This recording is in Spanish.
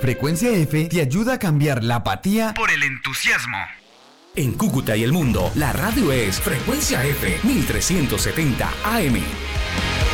Frecuencia F te ayuda a cambiar la apatía por el entusiasmo. En Cúcuta y el mundo, la radio es Frecuencia F 1370 AM.